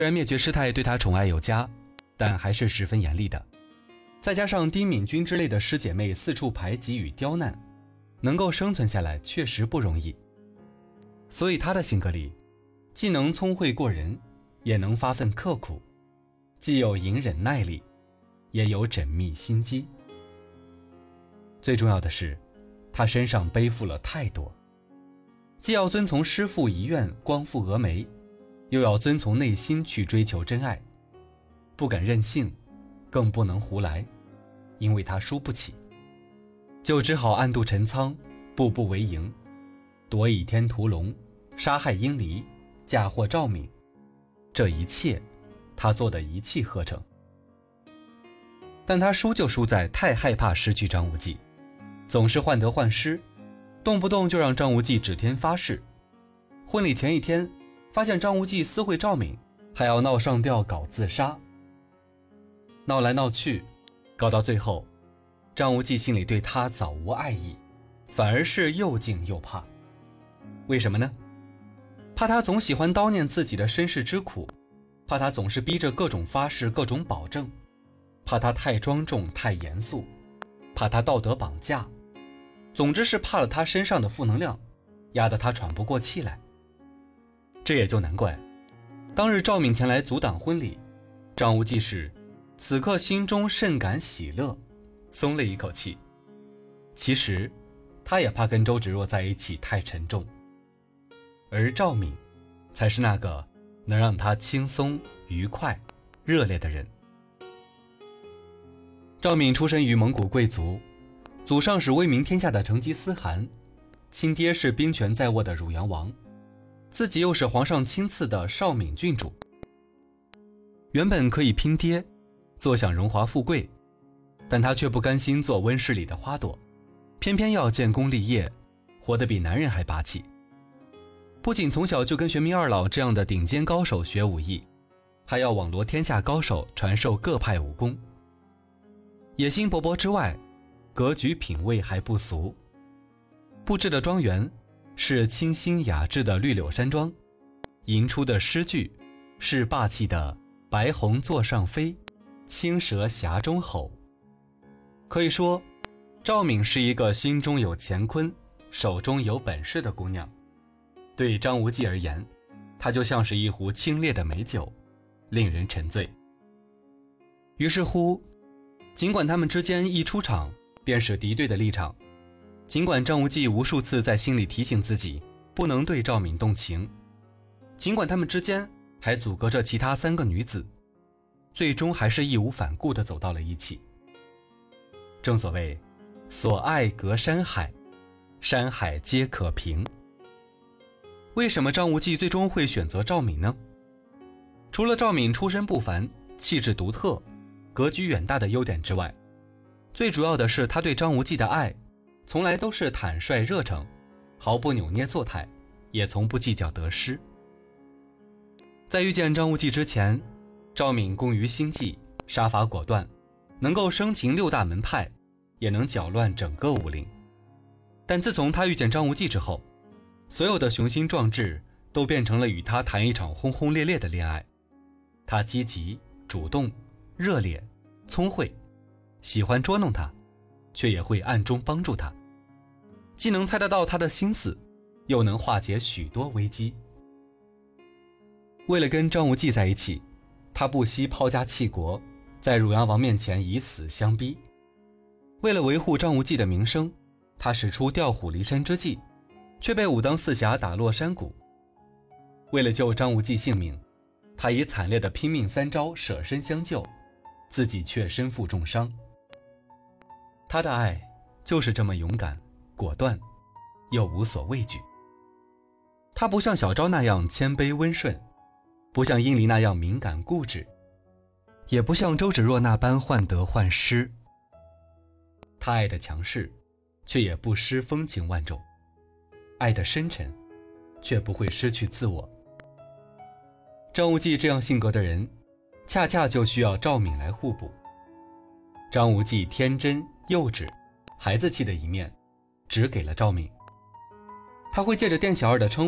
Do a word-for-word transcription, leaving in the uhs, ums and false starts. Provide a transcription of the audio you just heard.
虽然灭绝师太对他宠爱有加，但还是十分严厉的。再加上丁敏君之类的师姐妹四处排挤与刁难，能够生存下来确实不容易。所以他的性格里，既能聪慧过人，也能发愤刻苦，既有隐忍耐力，也有缜密心机。最重要的是，他身上背负了太多，既要遵从师父遗愿光复峨眉，又要遵从内心去追求真爱，不敢任性，更不能胡来，因为他输不起，就只好暗度陈仓，步步为营，夺倚天屠龙，杀害殷离，嫁祸赵敏，这一切他做得一气呵成。但他输就输在太害怕失去张无忌，总是患得患失，动不动就让张无忌指天发誓。婚礼前一天发现张无忌私会赵敏，还要闹上吊搞自杀，闹来闹去，搞到最后，张无忌心里对他早无爱意，反而是又敬又怕。为什么呢？怕他总喜欢叨念自己的身世之苦，怕他总是逼着各种发誓各种保证，怕他太庄重太严肃，怕他道德绑架，总之是怕了他身上的负能量，压得他喘不过气来。这也就难怪当日赵敏前来阻挡婚礼，张无忌是此刻心中甚感喜乐，松了一口气。其实他也怕跟周芷若在一起太沉重，而赵敏才是那个能让他轻松愉快热烈的人。赵敏出身于蒙古贵族，祖上是威名天下的成吉思汗，亲爹是兵权在握的汝阳王，自己又是皇上亲赐的绍敏郡主。原本可以拼爹，坐享荣华富贵，但他却不甘心做温室里的花朵，偏偏要建功立业，活得比男人还霸气。不仅从小就跟玄冥二老这样的顶尖高手学武艺，还要网罗天下高手传授各派武功。野心勃勃之外，格局品味还不俗。布置的庄园是清新雅致的绿柳山庄，吟出的诗句是霸气的白虹座上飞，青蛇匣中吼。可以说，赵敏是一个心中有乾坤，手中有本事的姑娘。对张无忌而言，她就像是一壶清冽的美酒，令人沉醉。于是乎，尽管他们之间一出场便是敌对的立场，尽管张无忌无数次在心里提醒自己不能对赵敏动情，尽管他们之间还阻隔着其他三个女子，最终还是义无反顾地走到了一起。正所谓所爱隔山海，山海皆可平。为什么张无忌最终会选择赵敏呢？除了赵敏出身不凡，气质独特，格局远大的优点之外，最主要的是他对张无忌的爱从来都是坦率热诚，毫不扭捏作态，也从不计较得失。在遇见张无忌之前，赵敏工于心计，杀伐果断，能够生擒六大门派，也能搅乱整个武林。但自从他遇见张无忌之后，所有的雄心壮志都变成了与他谈一场轰轰烈烈的恋爱。他积极、主动、热烈、聪慧，喜欢捉弄他，却也会暗中帮助他，既能猜得到他的心思，又能化解许多危机。为了跟张无忌在一起，他不惜抛家弃国，在汝阳王面前以死相逼。为了维护张无忌的名声，他使出调虎离山之计，却被武当四侠打落山谷。为了救张无忌性命，他以惨烈的拼命三招舍身相救，自己却身负重伤。他的爱就是这么勇敢、果断，又无所畏惧。他不像小昭那样谦卑温顺，不像殷离那样敏感固执，也不像周芷若那般患得患失。他爱的强势，却也不失风情万种；爱的深沉，却不会失去自我。张无忌这样性格的人，恰恰就需要赵敏来互补。张无忌天真、幼稚、孩子气的一面，只给了赵敏。他会借着店小二的称